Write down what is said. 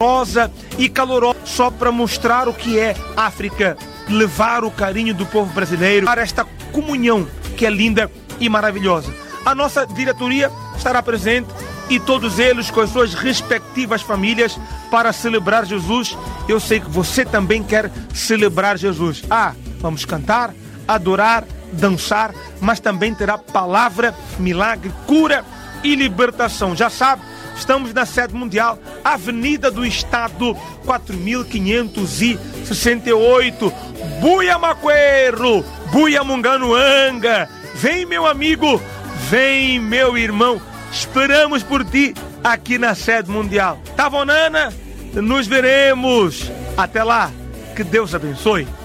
e calorosa, só para mostrar o que é África, levar o carinho do povo brasileiro para esta comunhão que é linda e maravilhosa. A nossa diretoria estará presente e todos eles com as suas respectivas famílias para celebrar Jesus. Eu sei que você também quer celebrar Jesus. Vamos cantar, adorar, dançar, mas também terá palavra, milagre, cura e libertação. Já sabe, estamos na sede mundial, Avenida do Estado, 4568, Buiamaqueiro, Buiamunganuanga. Vem, meu amigo, vem, meu irmão, esperamos por ti aqui na sede mundial. Tá bom, Nana? Nos veremos. Até lá, que Deus abençoe.